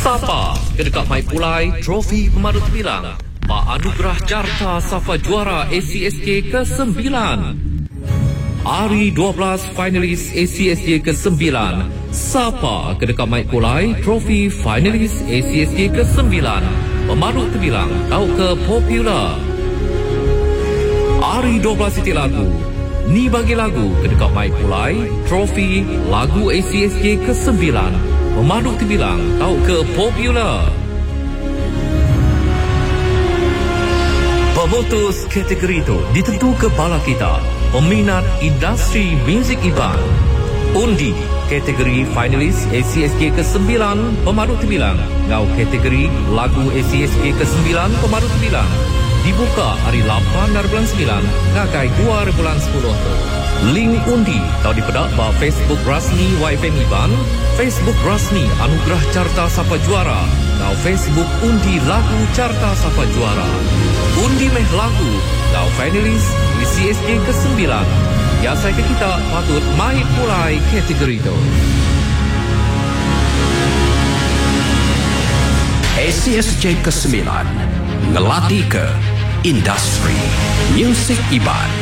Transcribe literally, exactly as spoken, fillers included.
Sapa kedekat Mai Pulai Trofi Pemandu Tembilang Pak Anugerah Carta Safa Juara A C S K ke sembilan. Hari dua belas finalis A C S K ke sembilan. Sapa kedekat Mai Pulai Trofi finalis A C S K ke sembilan. Pemandu Tembilang tahu ke popular. Hari dua belas titik lagu. Ni bagi lagu kedekat Mai Pulai Trofi lagu A C S K ke sembilan. Pemandu Tembilang tahu ke popular. Pemutus kategori itu ditentu kepala kita, peminat industri muzik Iban. Undi kategori finalis A C S K ke sembilan Pemandu Tembilang. Ngau kategori lagu A C S K ke sembilan Pemandu Tembilang. Dibuka hari lapan dari bulan sembilan ngakai dua hari bulan sepuluh tu. Link undi tahu dipedak ba Facebook rasmi Y F M Iban, Facebook rasmi Anugerah Carta Sapa Juara, atau Facebook undi lagu Carta Sapa Juara. Undi meh lagu atau finalis A C S K ke sembilan. Ya saya ke kita patut Mai Pulai kategori itu. A C S K ke sembilan ngelatih ke industri muzik Iban.